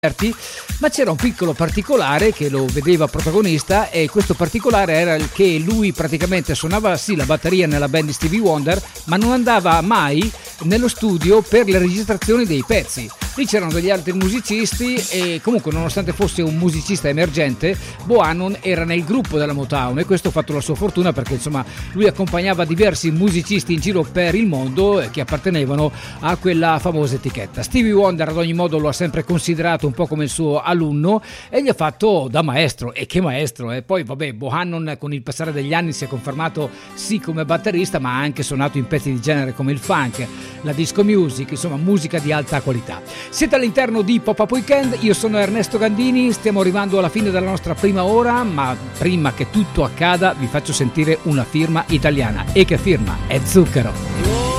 ma c'era un piccolo particolare che lo vedeva protagonista, e questo particolare era il che lui praticamente suonava sì la batteria nella band di Stevie Wonder, ma non andava mai nello studio per le registrazioni dei pezzi. Lì c'erano degli altri musicisti e comunque, nonostante fosse un musicista emergente, Bohannon era nel gruppo della Motown, e questo ha fatto la sua fortuna, perché insomma lui accompagnava diversi musicisti in giro per il mondo che appartenevano a quella famosa etichetta. Stevie Wonder ad ogni modo lo ha sempre considerato un po' come il suo alunno e gli ha fatto da maestro, e che maestro, eh? Poi vabbè, Bohannon con il passare degli anni si è confermato sì come batterista, ma ha anche suonato in pezzi di genere come il funk, la disco music, insomma musica di alta qualità. Siete all'interno di Pop-Up Weekend, io sono Ernesto Gandini, stiamo arrivando alla fine della nostra prima ora, ma prima che tutto accada vi faccio sentire una firma italiana. E che firma? È Zucchero.